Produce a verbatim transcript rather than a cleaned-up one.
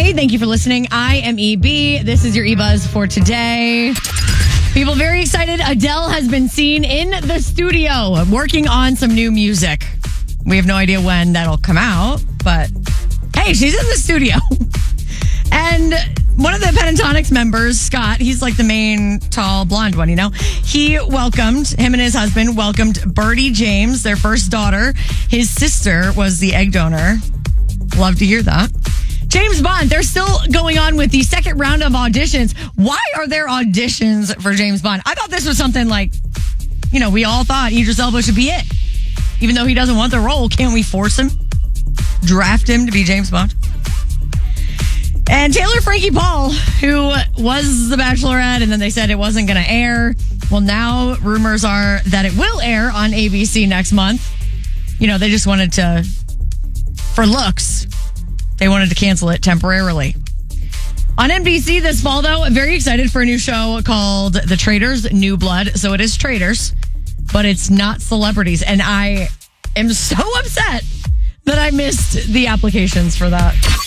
Hey, thank you for listening. I am E B. This is your E-Buzz for today. People very excited. Adele has been seen in the studio working on some new music. We have no idea when that'll come out, but hey, she's in the studio. And one of the Pentatonix members, Scott, he's like the main tall blonde one, you know? He welcomed, him and his husband welcomed Birdie James, their first daughter. His sister was the egg donor. Love to hear that. James Bond, they're still going on with the second round of auditions. Why are there auditions for James Bond? I thought this was something like, you know, we all thought Idris Elba should be it. Even though he doesn't want the role, can't we force him? Draft him to be James Bond? And Taylor Frankie Paul, who was The Bachelorette, and then they said it wasn't going to air. Well, now rumors are that it will air on A B C next month. You know, they just wanted to, for looks, they wanted to cancel it temporarily. On N B C this fall, though, very excited for a new show called The Traitors, New Blood. So it is traitors, but it's not celebrities. And I am so upset that I missed the applications for that.